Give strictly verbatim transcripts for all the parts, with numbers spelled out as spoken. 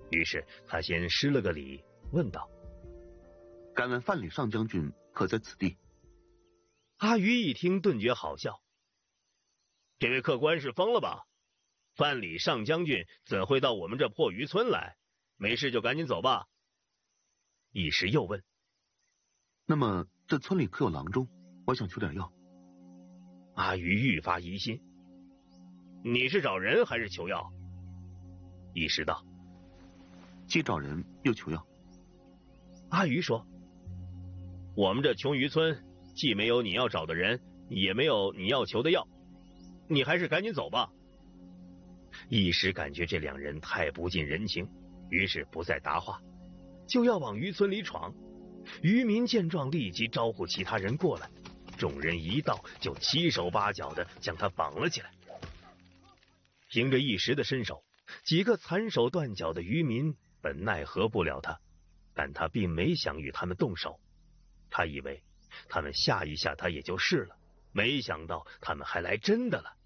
于是他先施了个礼，问道： 敢问范蠡上将军可在此地？ 阿谀一听顿觉好笑，这位客官是疯了吧？范蠡上将军怎会到我们这破渔村来？没事就赶紧走吧。一时又问： 那么这村里可有郎中？我想求点药。 阿谀愈发疑心，你是找人还是求药？一时道： 既找人又求药。 阿谀说：我们这穷渔村既没有你要找的人，也没有你要求的药，你还是赶紧走吧。一时感觉这两人太不近人情，于是不再答话，就要往渔村里闯。渔民见状，立即招呼其他人过来，众人一到，就七手八脚的将他绑了起来。凭着一时的身手，几个残手断脚的渔民本奈何不了他，但他并没想与他们动手。他以为他们吓一吓他也就是了，没想到他们还来真的了。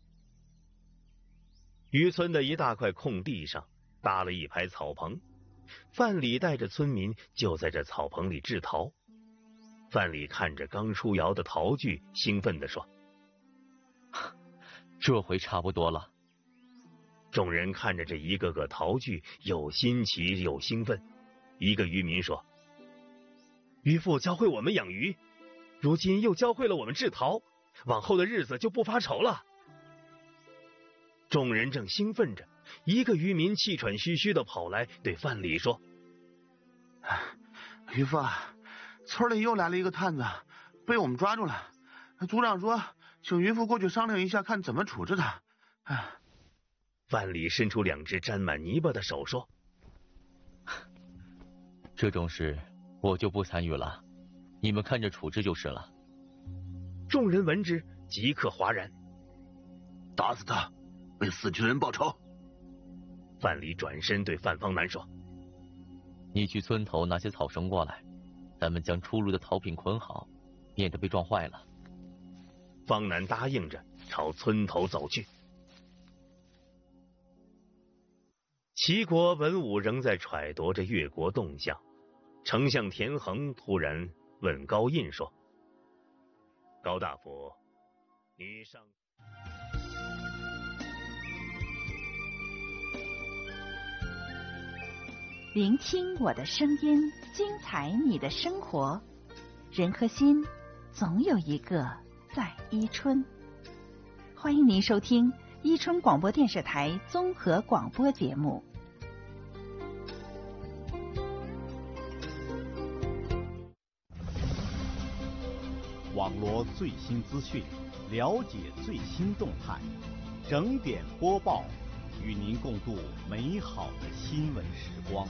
渔村的一大块空地上搭了一排草棚，范蠡带着村民就在这草棚里制陶。范蠡看着刚出窑的陶具，兴奋地说： 这回差不多了。 众人看着这一个个陶具，又新奇又兴奋。一个渔民说：渔父教会我们养鱼，如今又教会了我们制陶，往后的日子就不发愁了。众人正兴奋着，一个渔民气喘吁吁的跑来，对范蠡说： 渔父，村里又来了一个探子，被我们抓住了。族长说请渔父过去商量一下，看怎么处置他。唉。 范蠡伸出两只沾满泥巴的手说： 这种事我就不参与了，你们看着处置就是了。 众人闻之，即刻哗然。 打死他，为死去的人报仇。 范蠡转身对范方南说： 你去村头拿些草绳过来，咱们将出炉的陶品捆好，免得被撞坏了。 方南答应着，朝村头走去。齐国文武仍在揣度着越国动向，丞相田横突然问高印说：高大夫，你上聆听我的声音，精彩你的生活。人和心，总有一个在伊春。欢迎您收听伊春广播电视台综合广播节目。 网罗最新资讯，了解最新动态，整点播报，与您共度美好的新闻时光。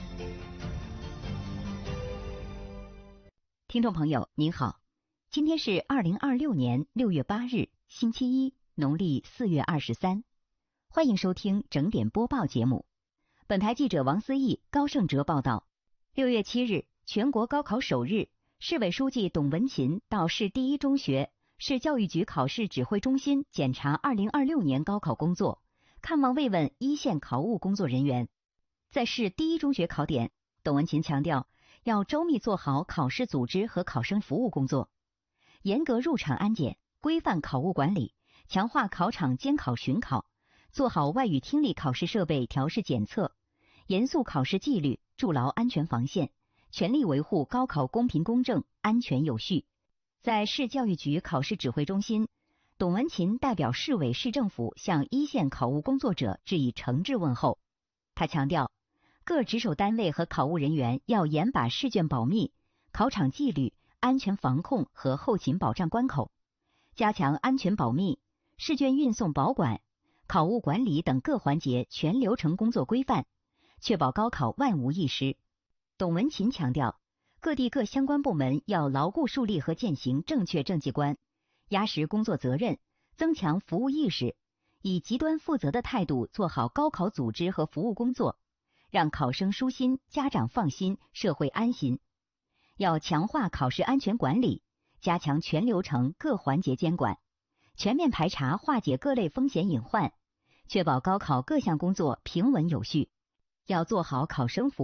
听众朋友您好，今天是二零二六年六月八日，星期一，农历四月二十三。欢迎收听整点播报节目。本台记者王思义、高胜哲报道。六月七日，全国高考首日，市委书记董文勤到市第一中学、市教育局考试指挥中心检查二零二六年高考工作，看望慰问一线考务工作人员。在市第一中学考点，董文勤强调，要周密做好考试组织和考生服务工作，严格入场安检，规范考务管理，强化考场监考巡考，做好外语听力考试设备调试检测，严肃考试纪律，筑牢安全防线，全力维护高考公平公正、安全有序。在市教育局考试指挥中心，董文勤代表市委市政府向一线考务工作者致以诚挚问候。他强调，各值守单位和考务人员要严把试卷保密、考场纪律、安全防控和后勤保障关口，加强安全保密、试卷运送保管、考务管理等各环节全流程工作规范，确保高考万无一失。董文勤强调，各地各相关部门要牢固树立和践行正确政绩观，压实工作责任，增强服务意识，以极端负责的态度做好高考组织和服务工作，让考生舒心、家长放心、社会安心。要强化考试安全管理，加强全流程各环节监管，全面排查化解各类风险隐患，确保高考各项工作平稳有序。要做好考生服务